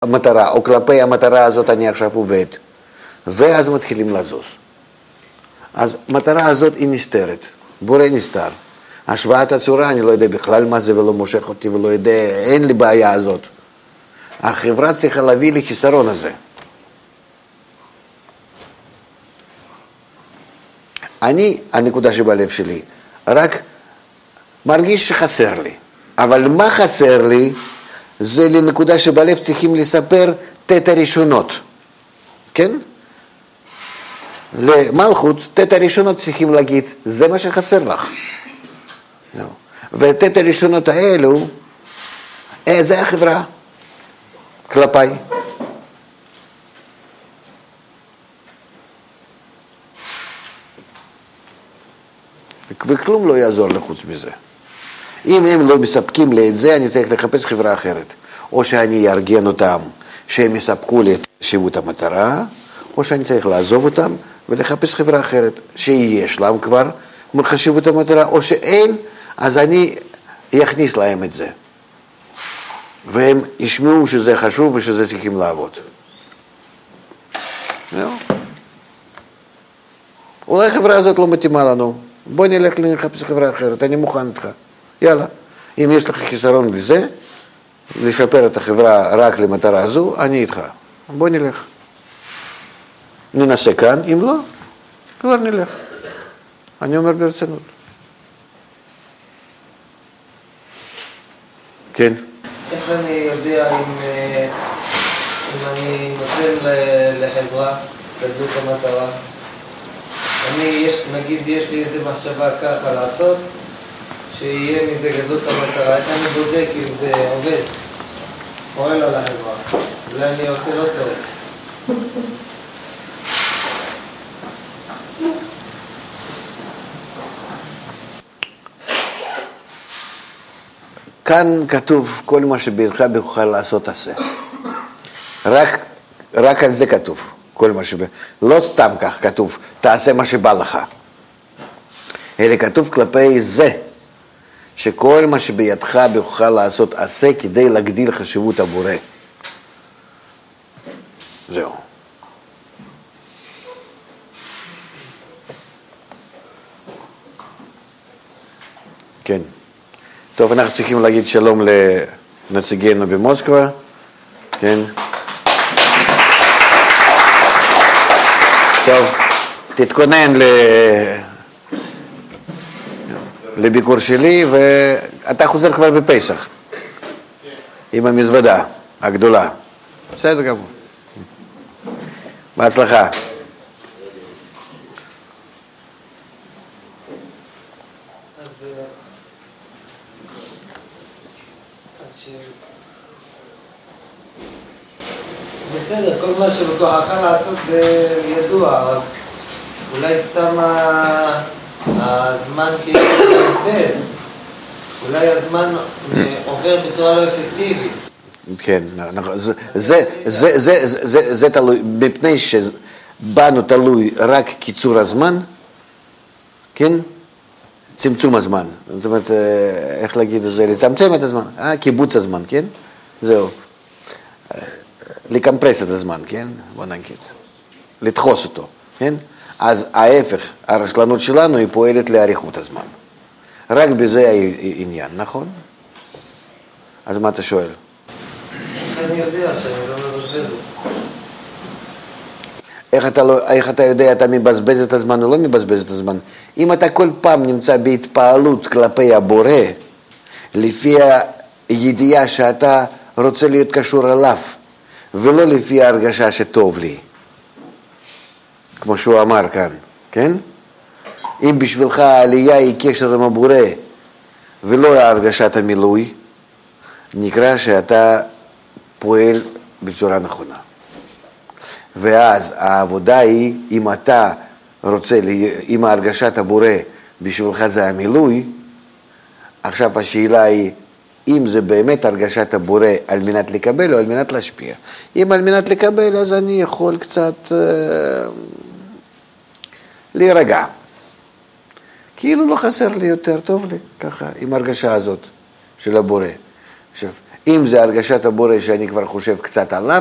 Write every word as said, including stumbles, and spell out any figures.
המטרה, או כלפי המטרה הזאת אני עכשיו עובד, ואז מתחילים לזוז. אז המטרה הזאת היא נסתרת, בורא נסתר. השוואת הצורה, אני לא יודע בכלל מה זה ולא מושך אותי ולא יודע, אין לי בעיה הזאת. החברה צריכה להביא לי חיסרון הזה. אני, הנקודה שבלב שלי, רק מרגיש שחסר לי. אבל מה חסר לי? זה לנקודה שבלב צריכים לספר תת הראשונות. כן? למלכות, תת הראשונות צריכים להגיד, זה מה שחסר לך. No. ותת הראשונות האלו, זה החברה כלפיי. וכלום לא יעזור לחוץ מזה. אם הם לא מספקים לי את זה, אני צריך לחפש חברה אחרת. או שאני אארגן אותם, שהם יספקו לי את חשיבות המטרה, או שאני צריך לעזוב אותם ולחפש חברה אחרת, שיש להם כבר חשיבות המטרה, או שאין, אז אני אכניס להם את זה. והם ישמעו שזה חשוב ושזה צריכים לעבוד. זהו. אולי החברה הזאת לא מתאימה לנו. בוא נלך לחפש חברה אחרת, אני מוכן איתך. יאללה. אם יש לך חיסרון לזה, לשפר את החברה רק למטרה הזו, אני איתך. בוא נלך. ננסה כאן, אם לא, כבר נלך. אני אומר ברצינות. כן. איך אני יודע אם, אם אני נותן לחברה גדלות המטרה? אני, יש, נגיד, יש לי איזה מחשבה ככה לעשות, שיהיה מזה גדלות המטרה. איך אני בודק אם זה עובד? פועל על החברה. אולי אני עושה לא טוב. כאן כתוב כל מה שבידך בכוחך לעשות עשה. רק, רק על זה כתוב. כל מה שב... לא סתם כך כתוב, תעשה מה שבא לך. אלא כתוב כלפי זה, שכל מה שבידך בכוחך לעשות עשה כדי להגדיל חשיבות הבורא. זהו. כן. טוב, אנחנו צריכים להגיד שלום לנציגינו במוסקבה. כן. טוב, תתכונן ל... לביקור שלי, ואתה חוזר כבר בפסח. עם המזוודה הגדולה. בסדר גמור. בהצלחה. בסדר, כל מה שבכוחך לעשות זה ידוע, רק אולי סתם הזמן כאילו מתבזבז, אולי הזמן עובר בצורה לא אפקטיבית. כן, זה תלוי, מפני שבנו תלוי רק קיצור הזמן, כן? צמצום הזמן, זאת אומרת, איך להגיד את זה, לצמצם את הזמן, קיבוץ הזמן, כן? זהו. לקמפרס את הזמן, כן? בוא נגיד. לדחוס אותו, כן? אז ההפך, הרשלנות שלנו היא פועלת לאריכות הזמן. רק בזה העניין, נכון? אז מה אתה שואל? איך אני יודע שאני לא מבזבז אותו? איך אתה, לא, איך אתה יודע, אתה מבזבז את הזמן או לא מבזבז את הזמן? אם אתה כל פעם נמצא בהתפעלות כלפי הבורא, לפי הידיעה שאתה רוצה להיות קשור אליו, ולא לפי ההרגשה שטוב לי, כמו שהוא אמר כאן, כן? אם בשבילך העלייה היא קשר עם הבורא, ולא הרגשת המילוי, נקרא שאתה פועל בצורה נכונה. ואז העבודה היא, אם אתה רוצה, אם הרגשת הבורא בשבילך זה המילוי, עכשיו השאלה היא, אם זה באמת הרגשת הבורא על מנת לקבל או על מנת להשפיע. אם על מנת לקבל, אז אני יכול קצת אה, להירגע. כאילו לא חסר לי יותר, טוב לי, ככה, עם הרגשה הזאת של הבורא. עכשיו, אם זה הרגשת הבורא שאני כבר חושב קצת עליו,